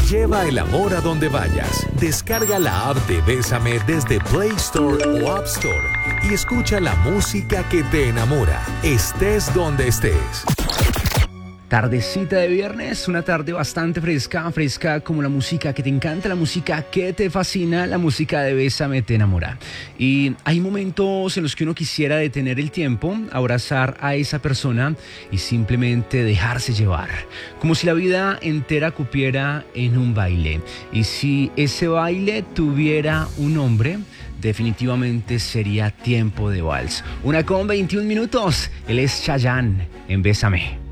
Lleva el amor a donde vayas. Descarga la app de Bésame desde Play Store o App Store y escucha la música que te enamora, estés donde estés. Tardecita de viernes, una tarde bastante fresca como la música que te encanta, la música que te fascina, la música de Bésame te enamora. Y hay momentos en los que uno quisiera detener el tiempo, abrazar a esa persona y simplemente dejarse llevar, como si la vida entera cupiera en un baile. Y si ese baile tuviera un nombre, definitivamente sería Tiempo de Vals. 1:21 minutos, él es Chayanne en Bésame.